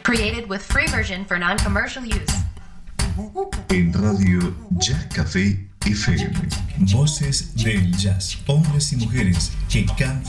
Created with free version for non-commercial use. En Radio Jazz Café FM. Voces del jazz, hombres y mujeres que cantan